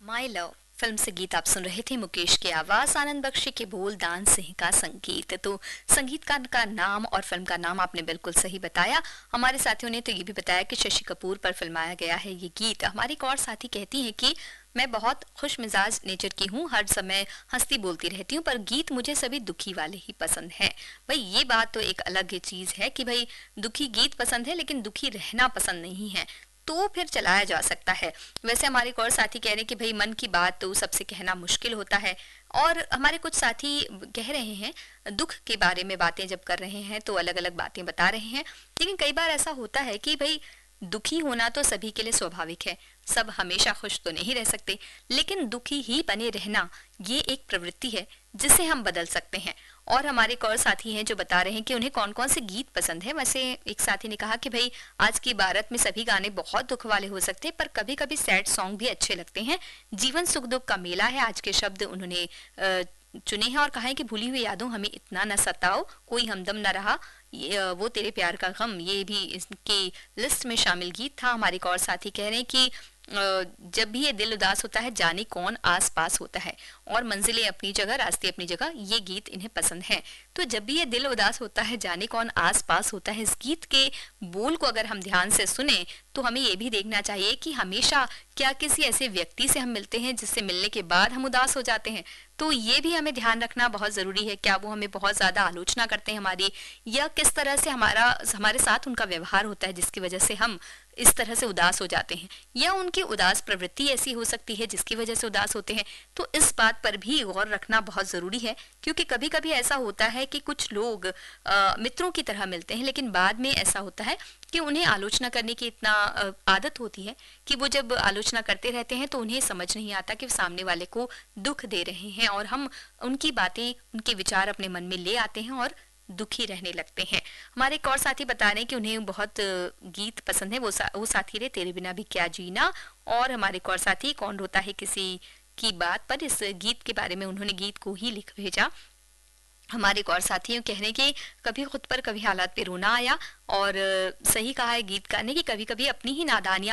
My love film से गीत आप सुन रहे थे। मुकेश की आवाज, आनंद बख्शी के बोल, दान सिंह का संगीत। तो संगीतकार का नाम और फिल्म का नाम आपने बिल्कुल सही बताया। हमारे साथियों ने तो ये भी बताया कि शशि कपूर पर फिल्माया गया है ये गीत। हमारी एक और साथी कहती हैं कि मैं बहुत खुश मिजाज नेचर की हूँ, हर समय हंसती बोलती रहती हूँ, पर गीत मुझे सभी दुखी वाले ही पसंद हैं। भाई ये बात तो एक अलग चीज है कि भाई दुखी गीत पसंद है लेकिन दुखी रहना पसंद नहीं है, तो फिर चलाया जा सकता है। वैसे हमारे एक और साथी कह रहे हैं कि भाई मन की बात तो सबसे कहना मुश्किल होता है। और हमारे कुछ साथी कह रहे हैं दुख के बारे में बातें जब कर रहे हैं तो अलग अलग बातें बता रहे हैं, लेकिन कई बार ऐसा होता है कि भाई दुखी होना तो सभी के लिए स्वाभाविक है, सब हमेशा खुश तो नहीं रह सकते, लेकिन दुखी ही बने रहना ये एक प्रवृत्ति है जिसे हम बदल सकते हैं। और हमारे एक और साथी हैं जो बता रहे हैं कि उन्हें कौन कौन से गीत पसंद है। वैसे एक साथी ने कहा कि भाई आज की भारत में सभी गाने बहुत दुख वाले हो सकते हैं, पर कभी कभी सैड सॉन्ग भी अच्छे लगते हैं। जीवन सुख दुख का मेला है, आज के शब्द उन्होंने चुने हैं और कहा है कि भूली हुई यादों हमें इतना न सताओ, कोई हमदम न रहा, वो तेरे प्यार का गम, ये भी इसकी लिस्ट में शामिल गीत था। हमारे एक और साथी कह रहे हैं कि जब भी ये दिल उदास होता है जाने कौन आस पास होता है, और मंजिलें अपनी जगह रास्ते अपनी जगह, ये गीत इन्हें पसंद है। तो जब भी ये दिल उदास होता है जाने कौन आस पास होता है, इस गीत के बोल को अगर हम ध्यान से सुने तो हमें ये भी देखना चाहिए कि हमेशा क्या किसी ऐसे व्यक्ति से हम मिलते हैं जिससे मिलने के बाद हम उदास हो जाते हैं, तो ये भी हमें ध्यान रखना बहुत जरूरी है। क्या वो हमें बहुत ज्यादा आलोचना करते हैं हमारी, या किस तरह से हमारे साथ उनका व्यवहार होता है जिसकी वजह से हम इस तरह से उदास हो जाते हैं, या उनकी उदास प्रवृत्ति ऐसी हो सकती है जिसकी वजह से उदास होते हैं। तो इस बात पर भी गौर रखना बहुत जरूरी है, क्योंकि कभी कभी ऐसा होता है कि कुछ लोग मित्रों की तरह मिलते हैं, लेकिन बाद में ऐसा होता है कि उन्हें आलोचना करने की इतना आदत होती है कि वो जब आलोचना करते रहते हैं तो उन्हें समझ नहीं आता कि सामने वाले को दुख दे रहे हैं, और हम उनकी बातें उनके विचार अपने मन में ले आते हैं और दुखी रहने लगते हैं। हमारे एक और साथी बता रहे हैं कि उन्हें बहुत गीत पसंद है, वो साथी रे तेरे बिना भी क्या जीना। और हमारे एक और साथी कौन रोता है किसी की बात पर, इस गीत के बारे में उन्होंने गीत को ही लिख भेजा। हमारे एक और साथी कह रहे हैं कि कभी खुद पर कभी हालात पे रोना आया, और सही कहा है गीतकार ने कि कभी कभी अपनी ही नादानियां